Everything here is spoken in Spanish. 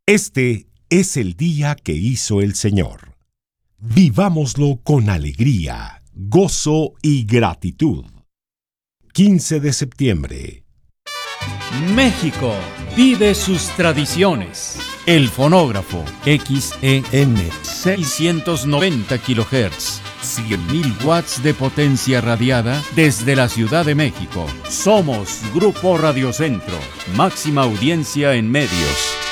Este es el día que hizo el Señor. Vivámoslo con alegría, gozo y gratitud. 15 de septiembre. México vive sus tradiciones. El fonógrafo XEN 690 kHz, 100.000 watts de potencia radiada desde la Ciudad de México. Somos Grupo Radio Centro, máxima audiencia en medios.